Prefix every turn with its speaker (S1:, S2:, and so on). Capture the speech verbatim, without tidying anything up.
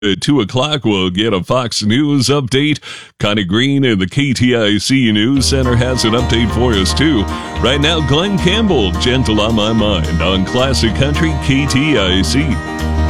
S1: At two o'clock, we'll get a Fox News update. Connie Green in the K T I C News Center has an update for us, too. Right now, Glenn Campbell, Gentle on My Mind on Classic Country K T I C.